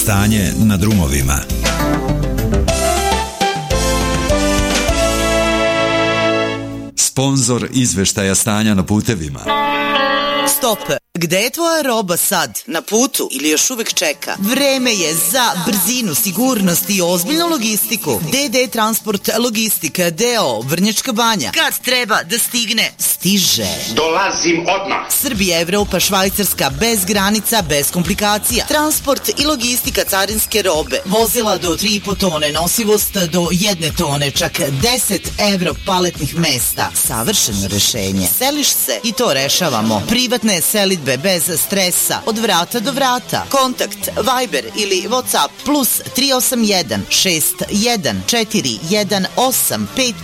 Stanje na drumovima. Sponzor izveštaja stanja na putevima. Stop! Gde je tvoja roba sad? Na putu ili još uvek čeka? Vreme je za brzinu, sigurnost i ozbiljnu logistiku. DD Transport Logistika D.O. Vrnjačka Banja. Kad treba da stigne, stiže. Dolazim odmah. Srbija, Evropa, Švajcarska, bez granica, bez komplikacija. Transport i logistika carinske robe. Vozila do 3,5 tone, nosivost do 1 tone, čak 10 evro paletnih mesta. Savršeno rešenje. Seliš se i to rešavamo. Privatne selidbe bez stresa, od vrata do vrata. Kontakt Viber ili WhatsApp plus 381 61 418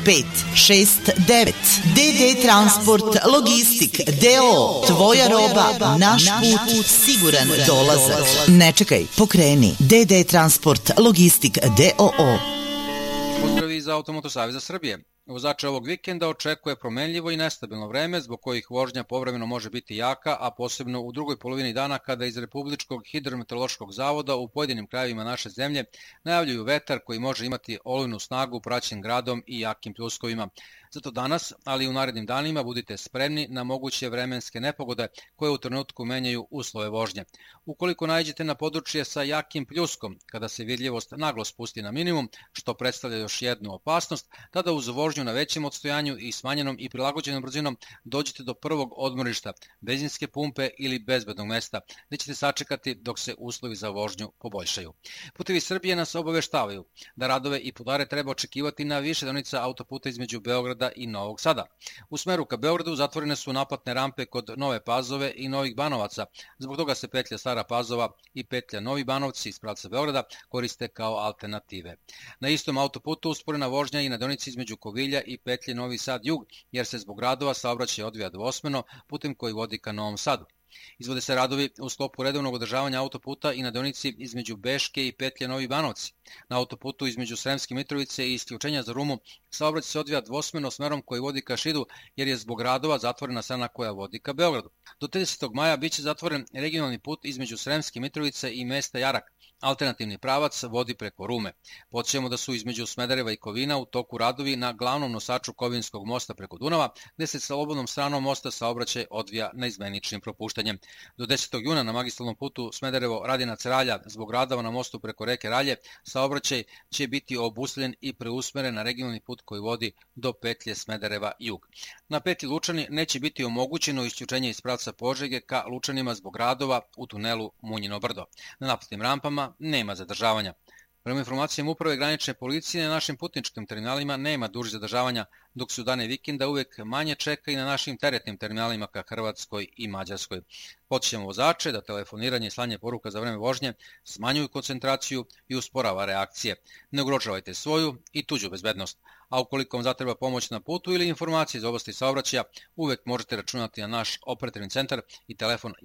5569. DD Transport Logistik D.O. Tvoja roba, naš put, siguran dolazak. Ne čekaj, pokreni. DD Transport Logistik D.O. Pozdravi iz Automoto Saveza Srbije. Vozače ovog vikenda očekuje promenljivo i nestabilno vreme, zbog kojih vožnja povremeno može biti jaka, a posebno u drugoj polovini dana kada iz Republičkog hidrometeorološkog zavoda u pojedinim krajevima naše zemlje najavljuju vetar koji može imati olujnu snagu praćen gradom i jakim pljuskovima. Zato danas, ali i u narednim danima, budite spremni na moguće vremenske nepogode koje u trenutku menjaju uslove vožnje. Ukoliko naiđete na područje sa jakim pljuskom, kada se vidljivost naglo spusti na minimum, što predstavlja još jednu opasnost, tada uz vožnju na većem odstojanju i smanjenom i prilagođenom brzinom dođete do prvog odmorišta, benzinske pumpe ili bezbednog mesta, gde ćete sačekati dok se uslovi za vožnju poboljšaju. Putevi Srbije nas obaveštavaju da radove i podare treba očekivati na više deonica autoputa između Beograda i Novog Sada. U smeru ka Beogradu zatvorene su naplatne rampe kod Nove Pazove i Novih Banovaca, zbog toga se petlja Stara Pazova i petlja Novi Banovci iz pravca Beograda koriste kao alternative. Na istom autoputu usporena vožnja i na deonici između Kovilja i petlje Novi Sad Jug, jer se zbog radova saobraćaj odvija dvosmerno putem koji vodi ka Novom Sadu. Izvode se radovi u sklopu redovnog održavanja autoputa i na deonici između Beške i petlje Novi Banovci. Na autoputu između Sremske Mitrovice i isključenja za Rumu saobraćaj se odvija dvosmerno smerom koji vodi ka Šidu, jer je zbog radova zatvorena strana koja vodi ka Beogradu. Do 30. maja biće zatvoren regionalni put između Sremske Mitrovice i mesta Jarak. Alternativni pravac vodi preko Rume. Podsjećamo da su između Smedereva i Kovina u toku radovi na glavnom nosaču Kovinskog mosta preko Dunava, gde se slobodnom stranom mosta saobraćaj odvija neizmeničnim propuštanjem. Do 10. juna na magistralnom putu Smederevo-Radinac-Ralja zbog radova na mostu preko reke Ralje saobraćaj će biti obustavljen i preusmeren na regionalni put koji vodi do petlje Smedereva Jug. Na petlji Lučani neće biti omogućeno isključenje iz pravca Požege ka Lučanima zbog radova u tunelu Munjino Brdo. Na naplatnim rampama nema zadržavanja. Prema informacijama Uprave granične policije, na našim putničkim terminalima nema dužih zadržavanja, dok se u dane vikenda uvek manje čeka i na našim teretnim terminalima ka Hrvatskoj i Mađarskoj. Podsjećamo vozače da telefoniranje i slanje poruka za vreme vožnje smanjuju koncentraciju i usporava reakcije. Ne ugrožavajte svoju i tuđu bezbednost. A ukoliko vam zatreba pomoć na putu ili informacije iz oblasti saobraćaja, uvek možete računati na naš operativni centar i telefon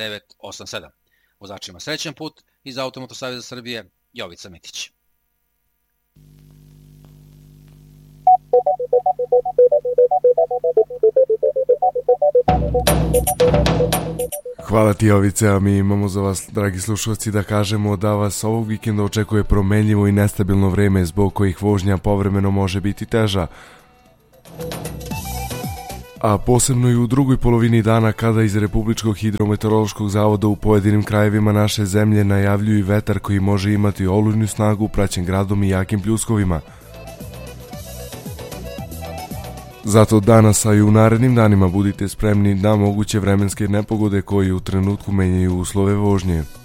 1987. Vozačima srećan put iz Automoto Saveza Srbije, Jovica Mitić. Hvala ti, Jovice, a mi imamo za vas, dragi slušalci, da kažemo da vas ovog vikenda očekuje promenljivo i nestabilno vreme, zbog kojih vožnja povremeno može biti teža. A posebno i u drugoj polovini dana kada iz Republičkog hidrometeorološkog zavoda u pojedinim krajevima naše zemlje najavljuju vetar koji može imati olujnu snagu praćen gradom i jakim pljuskovima. Zato danas, a i u narednim danima budite spremni na moguće vremenske nepogode koji u trenutku menjaju uslove vožnje.